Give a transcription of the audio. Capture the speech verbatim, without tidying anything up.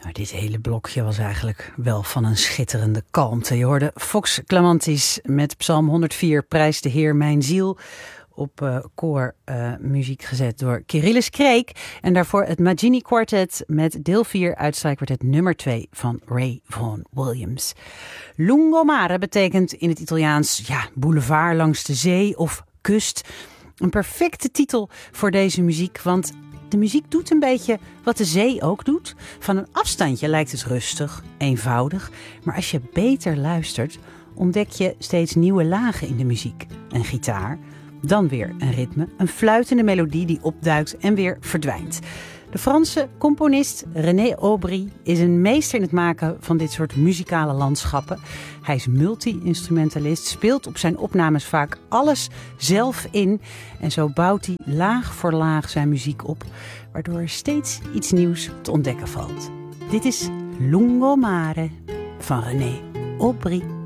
Nou, dit hele blokje was eigenlijk wel van een schitterende kalmte. Je hoorde Vox Clamantis met Psalm honderdvier, Prijs de Heer mijn ziel, op uh, koor uh, muziek gezet door Kirillis Kreek. En daarvoor het Maggini Quartet met deel vier uit strijkkwartet nummer twee van Ray Vaughan Williams. Lungomare betekent in het Italiaans ja, boulevard langs de zee of kust. Een perfecte titel voor deze muziek, want de muziek doet een beetje wat de zee ook doet. Van een afstandje lijkt het rustig, eenvoudig. Maar als je beter luistert, ontdek je steeds nieuwe lagen in de muziek. Een gitaar, dan weer een ritme, een fluitende melodie die opduikt en weer verdwijnt. De Franse componist René Aubry is een meester in het maken van dit soort muzikale landschappen. Hij is multi-instrumentalist, speelt op zijn opnames vaak alles zelf in. En zo bouwt hij laag voor laag zijn muziek op, waardoor er steeds iets nieuws te ontdekken valt. Dit is Lungomare van René Aubry.